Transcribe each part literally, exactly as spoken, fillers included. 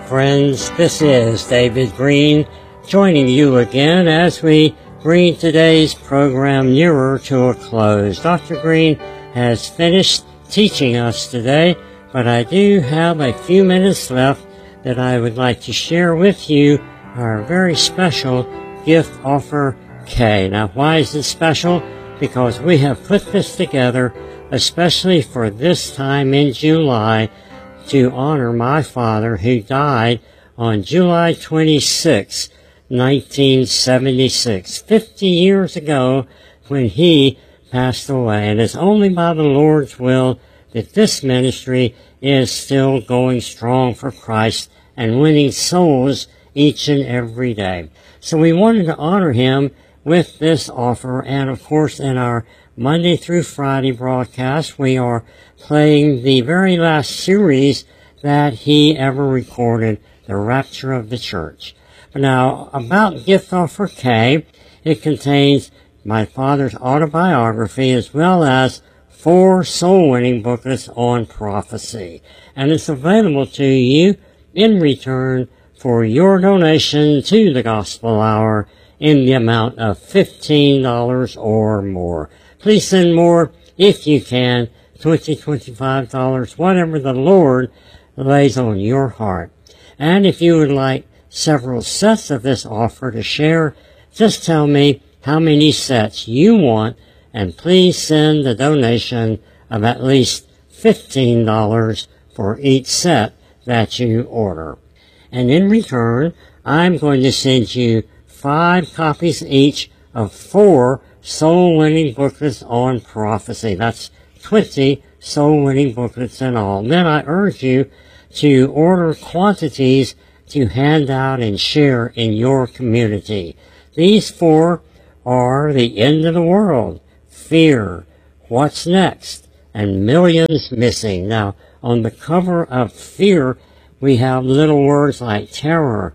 Friends, this is David Green joining you again as we bring today's program nearer to a close. Doctor Green has finished teaching us today, but I do have a few minutes left that I would like to share with you our very special gift offer K. Now, why is this special? Because we have put this together especially for this time in July to honor my father, who died on July twenty-sixth, nineteen seventy-six, fifty years ago when he passed away. And it's only by the Lord's will that this ministry is still going strong for Christ and winning souls each and every day. So we wanted to honor him with this offer, and of course in our Monday through Friday broadcast, we are playing the very last series that he ever recorded, The Rapture of the Church. Now, about Gift Offer K, it contains my father's autobiography as well as four soul-winning booklets on prophecy. And it's available to you in return for your donation to the Gospel Hour in the amount of fifteen dollars or more. Please send more if you can, twenty dollars, twenty-five dollars, whatever the Lord lays on your heart. And if you would like several sets of this offer to share, just tell me how many sets you want, and please send a donation of at least fifteen dollars for each set that you order. And in return, I'm going to send you five copies each of four soul-winning booklets on prophecy. That's twenty soul-winning booklets in all. Then I urge you to order quantities to hand out and share in your community. These four are The End of the World, Fear, What's Next, and Millions Missing. Now, on the cover of Fear, we have little words like terror,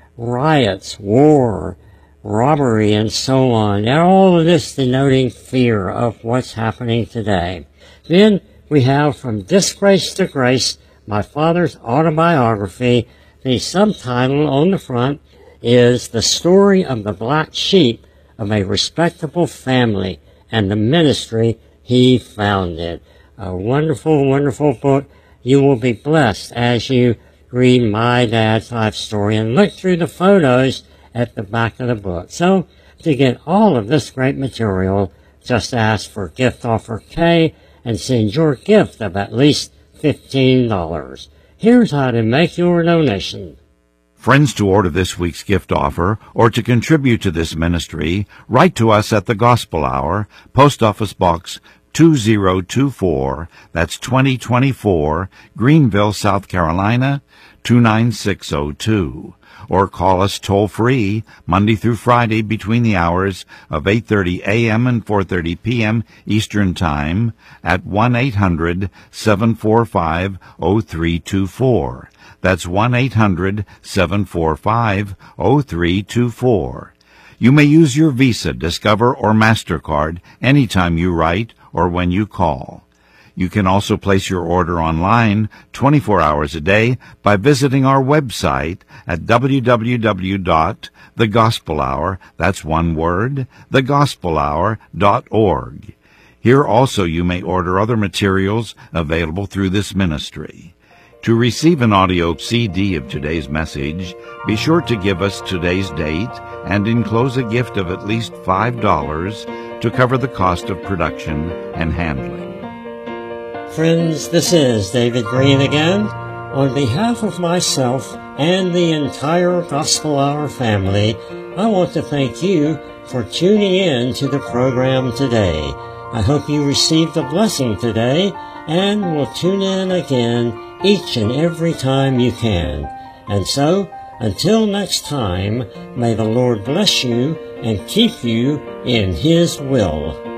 riots, war, robbery, and so on. And all of this denoting fear of what's happening today. Then we have From Disgrace to Grace, my father's autobiography. The subtitle on the front is The Story of the Black Sheep of a Respectable Family and the Ministry He Founded. A wonderful, wonderful book. You will be blessed as you read my dad's life story and look through the photos at the back of the book. So, to get all of this great material, just ask for Gift Offer K and send your gift of at least fifteen dollars. Here's how to make your donation. Friends, to order this week's gift offer or to contribute to this ministry, write to us at the Gospel Hour, Post Office Box two zero two four, that's twenty twenty-four, Greenville, South Carolina, two nine six zero two. Or call us toll-free Monday through Friday between the hours of eight thirty a.m. and four thirty p.m. Eastern Time at one eight hundred, seven four five, zero three two four. That's one eight hundred, seven four five, zero three two four. You may use your Visa, Discover, or MasterCard anytime you write or when you call. You can also place your order online twenty-four hours a day by visiting our website at w w w dot the gospel hour, that's one word, the gospel hour dot org. Here also you may order other materials available through this ministry. To receive an audio C D of today's message, be sure to give us today's date and enclose a gift of at least five dollars to cover the cost of production and handling. Friends, this is David Green again. On behalf of myself and the entire Gospel Hour family, I want to thank you for tuning in to the program today. I hope you received a blessing today and will tune in again each and every time you can. And so, until next time, may the Lord bless you and keep you in His will.